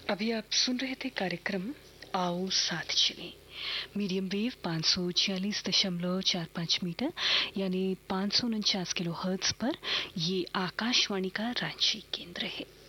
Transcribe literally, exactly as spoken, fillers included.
अभी आप सुन रहे थे कार्यक्रम आओ साथ चलें, मीडियम वेव पाँच सौ छियालीस दशमलव चार पाँच मीटर यानी पाँच सौ उनचास किलो हर्ट्ज पर। ये आकाशवाणी का रांची केंद्र है।